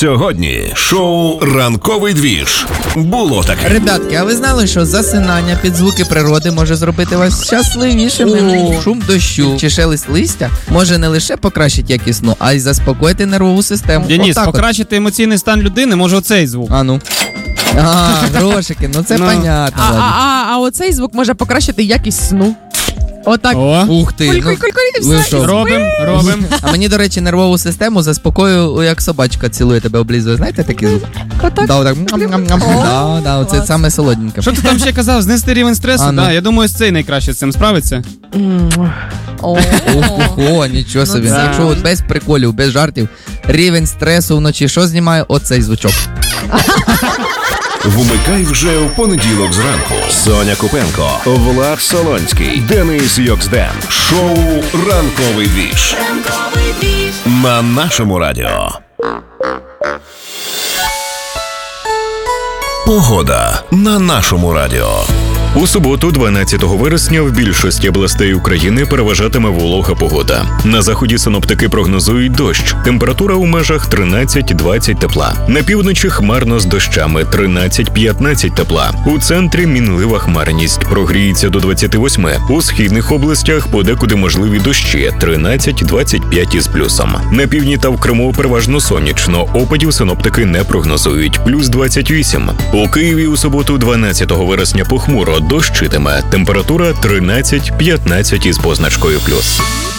Сьогодні шоу «Ранковий двіж». Було таке. Ребятки, а ви знали, що засинання під звуки природи може зробити вас щасливішими? Шум дощу чи шелест листя може не лише покращити якість сну, а й заспокоїти нервову систему. Денис, покращити емоційний стан людини може оцей звук. А ну. Грошики, ну це понятно. А оцей звук може покращити якість сну. Отак. Ух ти. Ви що? Робимо. А мені, до речі, нервову систему заспокоює, як собачка цілує тебе, облизує. Знаєте такий звук? Отак. Да, отак. Да, оце саме солоденьке. Що ти там ще казав? Знести рівень стресу? А, ну. Да, я думаю, цей найкраще з цим справиться. Ого, нічого собі. це- Якщо от без приколів, без жартів, рівень стресу вночі, що знімає? Оцей звучок. Вмикай вже в понеділок зранку. Соня Купенко, Влад Солонський, Денис Йоксден. Шоу «Ранковий двіж». На нашому радіо. Погода на нашому радіо. У суботу, 12 вересня, в більшості областей України переважатиме волога погода. На заході синоптики прогнозують дощ. Температура у межах 13-20 тепла. На півночі хмарно з дощами 13-15 тепла. У центрі мінлива хмарність. Прогріється до 28. У східних областях подекуди можливі дощі 13-25 із плюсом. На півдні та в Криму переважно сонячно. Опадів синоптики не прогнозують. Плюс 28. У Києві у суботу, 12 вересня, похмуро. Дощитиме. Температура 13-15 із позначкою плюс.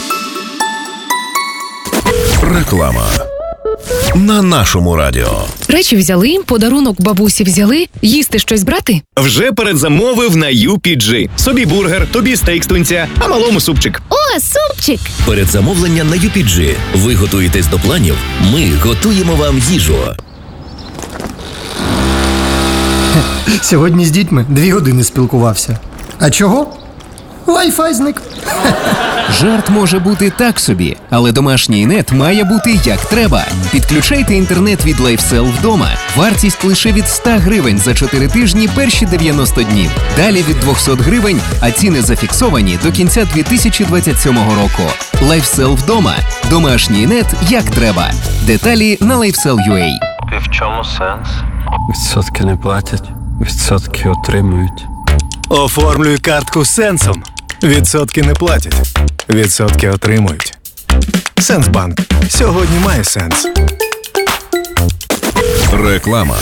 Реклама. На нашому радіо. Речі взяли, подарунок бабусі взяли, їсти щось брати? Вже передзамовив на UPG. Собі бургер, тобі стейк з тунця, а малому супчик. О, супчик! Передзамовлення на UPG. Ви готуєтесь до планів? Ми готуємо вам їжу. Сьогодні з дітьми 2 години спілкувався. А чого? Wi-Fi зник. Жарт може бути так собі, але домашній нет має бути як треба. Підключайте інтернет від LifeSell вдома. Вартість лише від 100 гривень за 4 тижні перші 90 днів. Далі від 200 гривень, а ціни зафіксовані до кінця 2027 року. LifeSell вдома. Домашній нет як треба. Деталі на LifeSell.ua. І в чому сенс? Відсотки не платять, відсотки отримують. Оформлюй картку з Сенсом. Відсотки не платять, відсотки отримують. Сенсбанк. Сьогодні має сенс. Реклама.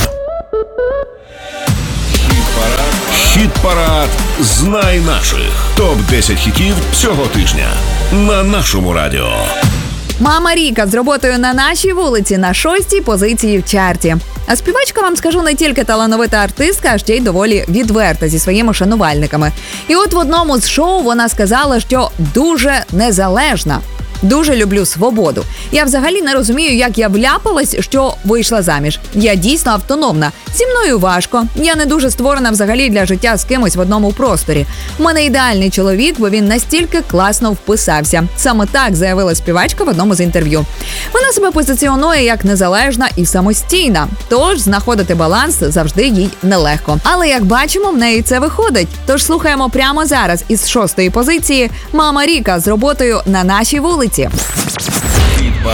Хіт-парад «Знай наших». Топ-10 хітів цього тижня. На нашому радіо. Мама Ріка з роботою на нашій вулиці на 6-й позиції в чарті. А співачка, вам скажу, не тільки талановита артистка, а ще й доволі відверта зі своїми шанувальниками. І от в одному з шоу вона сказала, що дуже незалежна. Дуже люблю свободу. Я взагалі не розумію, як я вляпалась, що вийшла заміж. Я дійсно автономна. Зі мною важко. Я не дуже створена взагалі для життя з кимось в одному просторі. У мене ідеальний чоловік, бо він настільки класно вписався. Саме так заявила співачка в одному з інтерв'ю. Вона себе позиціонує як незалежна і самостійна. Тож знаходити баланс завжди їй нелегко. Але як бачимо, в неї це виходить. Тож слухаємо прямо зараз із 6-ї позиції Мама Ріка з роботою на нашій вулиці.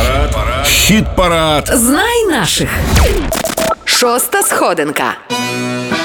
Хіт-парад. Знай наших. 6-та сходинка.